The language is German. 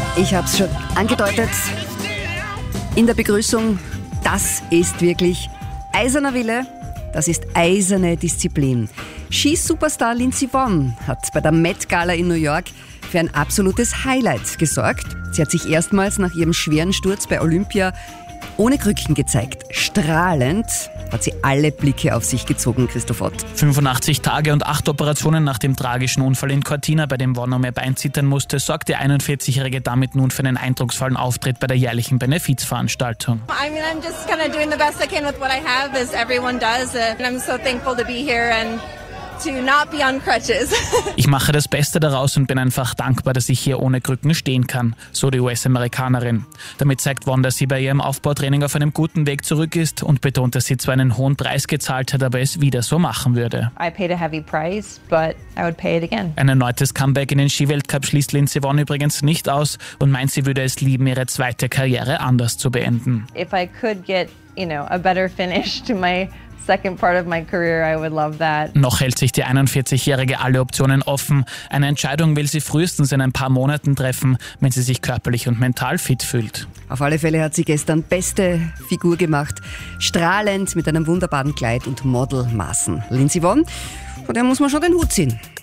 Ich habe es schon angedeutet in der Begrüßung. Das ist wirklich eiserner Wille, das ist eiserne Disziplin. Ski-Superstar Lindsey Vonn hat bei der Met Gala in New York für ein absolutes Highlight gesorgt. Sie hat sich erstmals nach ihrem schweren Sturz bei Olympia ohne Krücken gezeigt. Strahlend hat sie alle Blicke auf sich gezogen, Christoph Ott. 85 Tage und 8 Operationen nach dem tragischen Unfall in Cortina, bei dem Vonn um ihr Bein zittern musste, sorgt die 41-Jährige damit nun für einen eindrucksvollen Auftritt bei der jährlichen Benefizveranstaltung. I'm just kind of doing the best I can with what I have, as everyone does, and I'm so thankful to be here and to not be on crutches. Ich mache das Beste daraus und bin einfach dankbar, dass ich hier ohne Krücken stehen kann, so die US-Amerikanerin. Damit zeigt Vonn, dass sie bei ihrem Aufbautraining auf einem guten Weg zurück ist und betont, dass sie zwar einen hohen Preis gezahlt hat, aber es wieder so machen würde. I paid a heavy price, but I would pay it again. Ein erneutes Comeback in den Skiweltcup schließt Lindsey Vonn übrigens nicht aus und meint, sie würde es lieben, ihre zweite Karriere anders zu beenden. If I could get, a better finish to my second part of my career, I would love that. Noch hält sich die 41-Jährige alle Optionen offen. Eine Entscheidung will sie frühestens in ein paar Monaten treffen, wenn sie sich körperlich und mental fit fühlt. Auf alle Fälle hat sie gestern beste Figur gemacht. Strahlend mit einem wunderbaren Kleid und Modelmaßen. Lindsey Vonn, von der muss man schon den Hut ziehen.